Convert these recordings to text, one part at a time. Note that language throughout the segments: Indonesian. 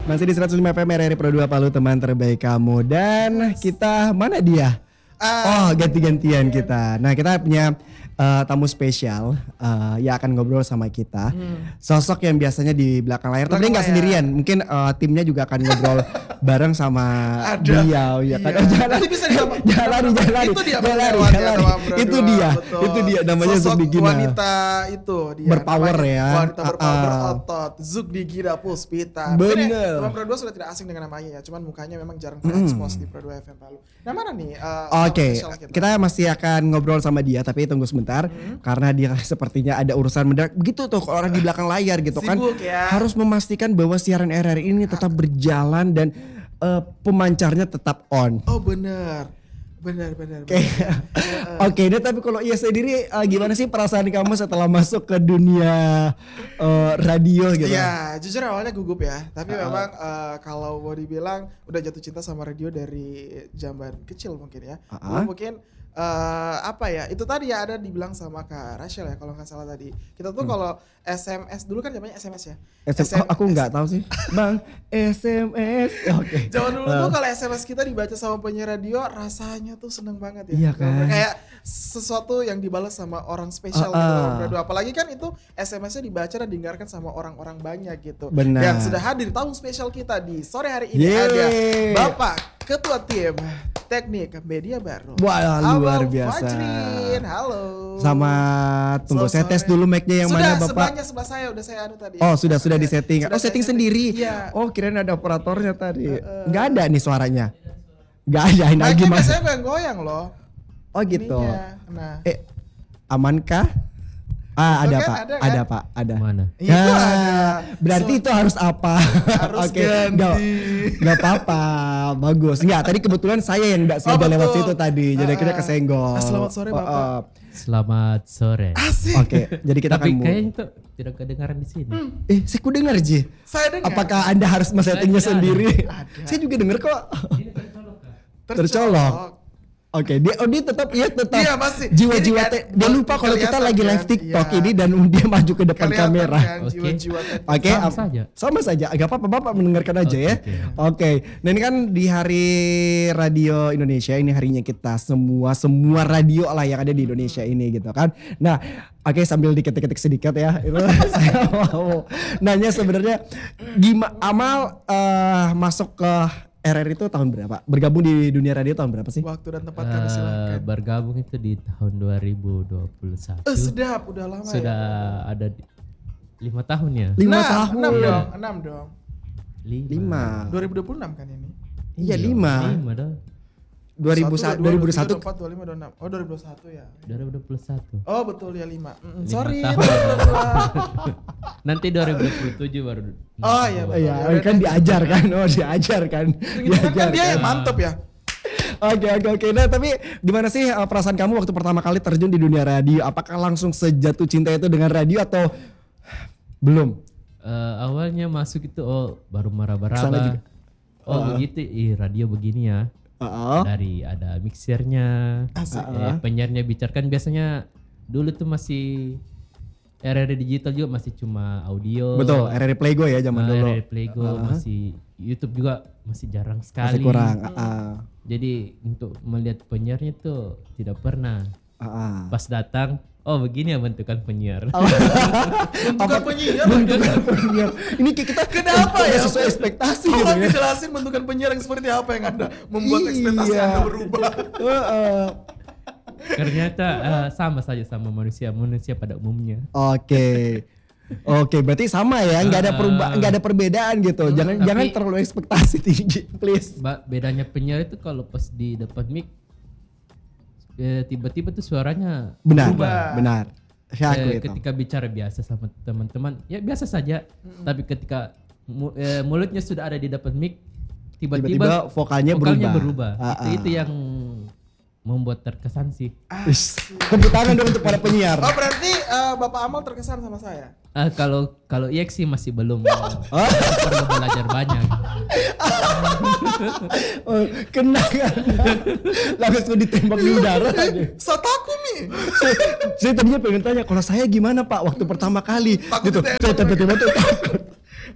Masih di 105 FM RRI Pro 2 Palu, teman terbaik kamu. Dan kita, mana dia? Oh, ganti-gantian kita. Nah, kita punya tamu spesial yang akan ngobrol sama kita. Sosok yang biasanya di belakang layar, tapi nggak sendirian. Mungkin timnya juga akan ngobrol bareng sama dia. Ya kan? Oh, jangan lari, jangan lari. Itu dia. Namanya Sosok Zuk Digina. Wanita itu dia. Berpower ya. Wanita berpower berotot. Zuk Digina Puspita. Bener. Teman Pro 2 sudah tidak asing dengan namanya ya. Cuman mukanya memang jarang terekspos di Pro 2 FM Palu. Nah mana nih? Oke, kita masih akan ngobrol sama dia, tapi tunggu sebentar karena dia sepertinya ada urusan mendadak. Begitu tuh kalau orang di belakang layar gitu kan, ya. Harus memastikan bahwa siaran RRI ini tetap berjalan dan pemancarnya tetap on. Oh benar. Oke, nah tapi kalau ia sendiri gimana sih perasaan kamu setelah masuk ke dunia radio gitu? Ya, jujur awalnya gugup ya. Tapi memang kalau mau dibilang udah jatuh cinta sama radio dari zaman kecil mungkin ya. Mungkin apa ya? Itu tadi ya ada dibilang sama Kak Rachel ya kalau nggak salah tadi. Kita tuh kalau SMS dulu kan zamannya SMS ya. SMS. Aku nggak tahu sih, Bang. SMS. Oke. Zaman dulu tuh kalau SMS kita dibaca sama penyiar radio rasanya tuh seneng banget ya. Iya kan? Kayak sesuatu yang dibalas sama orang spesial gitu radio. Apalagi kan itu SMS-nya dibaca dan didengarkan sama orang-orang banyak gitu. Benar. Yang sudah hadir tamu spesial kita di sore hari ini ada Bapak Ketua Tim Teknik Media Baru. Wah, luar biasa. Fajrin, halo. Sama tunggu saya tes dulu mic-nya yang mana Bapak? Sudah sebelah saya udah saya anu tadi. Oh, sudah disetting. Sudah Setting sendiri. Iya. Oh, kirain ada operatornya tadi. Enggak ada nih suaranya. Enggak ada ini lagi Mas. Biasanya goyang-goyang loh. Oh, gitu. Ininya. Nah. Amankah? Ada kan, Pak. ada kan? Ada Pak, ada. Mana? Itu ada. Berarti itu harus apa? Harus Oke, ganti. Enggak apa-apa. Bagus. Enggak, tadi kebetulan saya yang enggak sengaja lewat situ tadi. Jadi kita kesenggol. Selamat sore Bapak. Selamat sore. Asik. Oke, jadi kita Tapi akan kayaknya itu tidak kedengaran di sini. saya ku dengar Ji. Saya dengar. Apakah Anda harus men-settingnya Ada. sendiri? Ada. Saya juga dengar kok. Tercolok. Oke, dia tetap Iya, masih. jiwa-jiwa Ini kan dia lupa kalau kita kelihatan lagi kan? live TikTok Iya. ini dan dia maju ke depan Kelihatan kamera. kan, Oke. jiwa-jiwa Oke, Sama saja. Gak apa-apa Bapak mendengarkan aja ya. Oke. Nah ini kan di hari radio Indonesia, ini harinya kita semua radio lah yang ada di Indonesia ini gitu kan. Nah, oke sambil diketik-ketik sedikit ya. Itu saya mau nanya sebenarnya gimana Amal masuk ke RRI itu tahun berapa? Bergabung di dunia radio tahun berapa sih? Waktu dan tempat kami silakan. Bergabung itu di tahun 2021. Sedap, udah lama Sudah ya. ada 5 tahun ya? 5 Nah, tahun. 6 dong. 5. 2026 kan ini. Iya 5. 5 dong. 2001. 2024, 25, 26. Oh 2021 ya. 2021. Oh betul ya 5. 5 Sorry. tahun. 2022. Nanti 2027 baru. Oh iya betul. Iya, kan diajar kan. Kan dia yang mantep ya. Oke. Nah, tapi gimana sih perasaan kamu waktu pertama kali terjun di dunia radio? Apakah langsung sejatuh cinta itu dengan radio atau belum? Awalnya masuk itu baru Kesana meraba-raba. juga. Begitu, radio begini ya. Dari ada mixernya, penyiarnya bicarakan biasanya dulu tuh masih RRI digital juga masih cuma audio. Betul, RRI Playgo ya zaman dulu. RRI Playgo masih YouTube juga masih jarang sekali. Masih kurang. Jadi untuk melihat penyiarnya tuh tidak pernah. Ah. Pas datang, oh begini ya bentukan penyiar. Bentukan penyiar. Ini kita Kenapa ya? sesuai ekspektasi gitu Tolong ya. dijelasin bentukan penyiar yang seperti apa yang Anda membuat ekspektasi Iya. Anda berubah. Ternyata sama saja sama manusia pada umumnya. Oke, berarti sama ya, nggak ada perbedaan gitu. Jangan terlalu ekspektasi tinggi, please. Bedanya penyiar itu kalau pas di depan mic tiba-tiba tuh suaranya berubah. Benar. Saya akui itu. Ketika bicara biasa sama teman-teman ya biasa saja, tapi ketika mulutnya sudah ada di depan mic tiba-tiba vokalnya berubah. Itu yang membuat terkesan sih. Tepuk tangan dong untuk para penyiar. Oh berarti Bapak Amal terkesan sama saya? Kalau IX sih masih belum. Perlu belajar banyak. Kena kan. Langsung ditembak di udara. Sotaku nih. Saya tadinya pengen tanya, kalau saya gimana Pak waktu pertama kali? Takut Gitu. ditembak. Saya tiba-tiba tuh takut.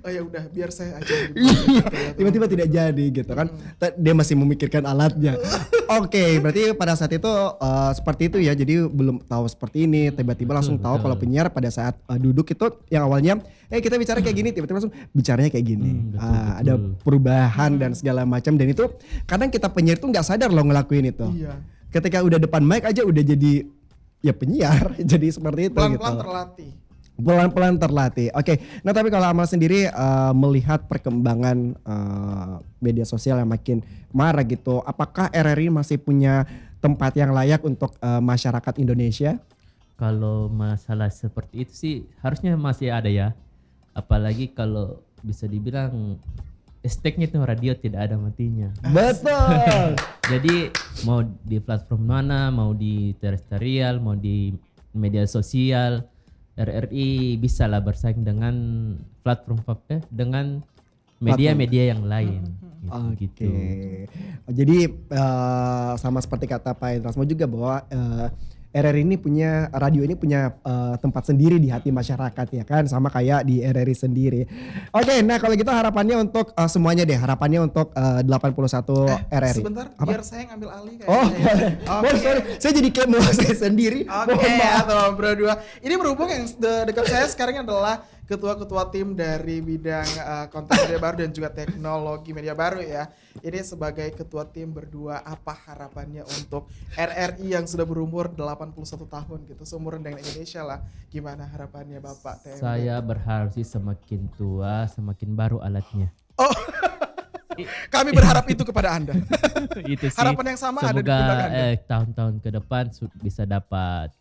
Oh ya udah, biar saya aja. Iya, tiba-tiba tidak jadi gitu kan. Dia masih memikirkan alatnya. Oke, berarti pada saat itu seperti itu ya. Jadi belum tahu seperti ini, tiba-tiba langsung tahu kalau penyiar pada saat duduk itu yang awalnya kita bicara kayak gini, tiba-tiba langsung bicaranya kayak gini. Ada perubahan dan segala macam, dan itu kadang kita penyiar tuh nggak sadar loh ngelakuin itu. Iya. Ketika udah depan mic aja udah jadi ya penyiar, jadi seperti itu. Pelan-pelan gitu. terlatih. Pelan-pelan terlatih. Oke. Nah tapi kalau Amal sendiri melihat perkembangan media sosial yang makin marak gitu, apakah RRI masih punya tempat yang layak untuk masyarakat Indonesia? Kalau masalah seperti itu sih harusnya masih ada ya. Apalagi kalau bisa dibilang esteknya itu radio tidak ada matinya. Betul. Jadi mau di platform mana, mau di terestrial, mau di media sosial, RRI bisa lah bersaing dengan platform dengan media-media yang lain. Gitu. Jadi sama seperti kata Pak Endrasmo juga bahwa RRI ini punya, radio ini punya tempat sendiri di hati masyarakat ya kan, sama kayak di RRI sendiri. Oke, nah kalau gitu harapannya untuk semuanya deh, harapannya untuk 81 RRI. Sebentar, Apa? biar saya ngambil alih kayaknya. Oh, Oke. sorry, saya jadi kayak mau saya sendiri. Oke, teman berdua. Ini berhubung yang dekat saya sekarang adalah ketua-ketua tim dari bidang konten media baru dan juga teknologi media baru ya. Ini sebagai ketua tim berdua, apa harapannya untuk RRI yang sudah berumur 81 tahun gitu, seumuran dengan Indonesia lah. Gimana harapannya Bapak TMB? Saya berharap sih semakin tua semakin baru alatnya. Oh, kami berharap itu kepada Anda. Itu sih. Harapan yang sama ada di Semoga pundak Anda. tahun-tahun ke depan bisa dapat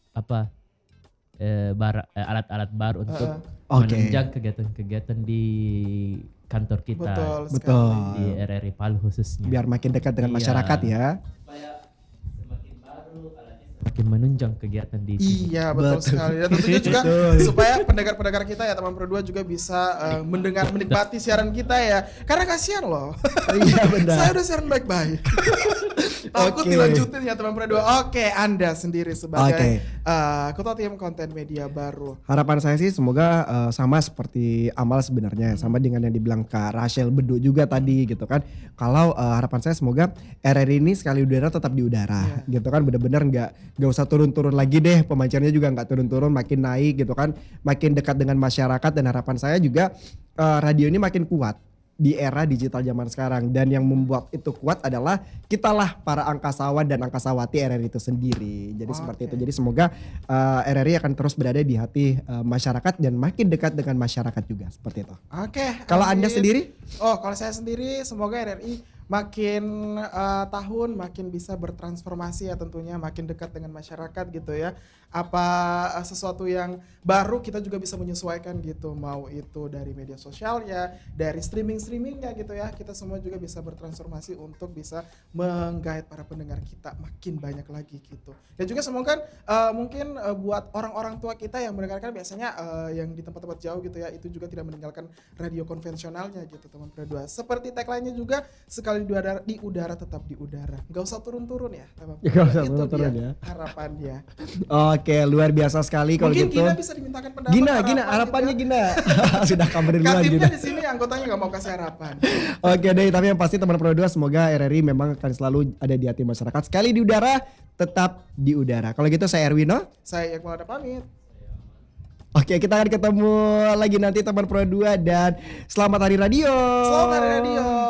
alat-alat baru untuk menunjang kegiatan-kegiatan di kantor kita. Betul sekali. Betul. Di RRI Palu khususnya. Biar makin dekat dengan masyarakat ya. Supaya semakin baru alatnya semakin menunjang kegiatan di sini. Iya betul sekali. Dan tentunya juga supaya pendengar-pendengar kita ya teman berdua juga bisa mendengar, menikmati siaran kita ya. Karena kasihan loh. Iya benar. Saya udah siaran baik-baik. Takut Oke. dilanjutin ya teman berdua. Oke, Anda sendiri sebagai ketua tim konten media baru. Harapan saya sih semoga sama seperti Amal sebenarnya, sama dengan yang dibilang Kak Rachel Bedu juga tadi gitu kan. Kalau harapan saya semoga RRI ini sekali udara tetap di udara gitu kan, benar-benar nggak usah turun-turun lagi deh, pemancarnya juga nggak turun-turun, makin naik gitu kan, makin dekat dengan masyarakat. Dan harapan saya juga radio ini makin kuat di era digital zaman sekarang, dan yang membuat itu kuat adalah kitalah para angkasawan dan angkasawati RRI itu sendiri. Jadi seperti itu. Jadi semoga RRI akan terus berada di hati masyarakat dan makin dekat dengan masyarakat juga, seperti itu. Oke. Kalau Anda sendiri? Oh, kalau saya sendiri semoga RRI makin tahun makin bisa bertransformasi ya, tentunya makin dekat dengan masyarakat gitu ya. Apa sesuatu yang baru kita juga bisa menyesuaikan gitu, mau itu dari media sosialnya, dari streamingnya gitu ya. Kita semua juga bisa bertransformasi untuk bisa menggait para pendengar kita makin banyak lagi gitu. Dan juga semoga mungkin buat orang-orang tua kita yang mendengarkan biasanya yang di tempat-tempat jauh gitu ya, itu juga tidak meninggalkan radio konvensionalnya gitu teman berdua. Seperti tagline-nya juga, sekali di udara tetap di udara. Gak usah turun-turun ya teman berdua. Gak usah Itu turun-turun dia ya. harapannya. Oke, luar biasa sekali kalau Mungkin gitu. Gina bisa dimintakan pendapat. Gina, harapannya gitu Gina. Sudah kabarin duluan Katimnya Gina. di sini anggotanya nggak mau kasih harapan. Oke deh, tapi yang pasti teman Pro 2 semoga RRI memang akan selalu ada di hati masyarakat. Sekali di udara, tetap di udara. Kalau gitu saya Erwino. Saya Iqbal ada pamit. Oke, kita akan ketemu lagi nanti teman Pro 2 dan selamat hari radio. Selamat hari radio.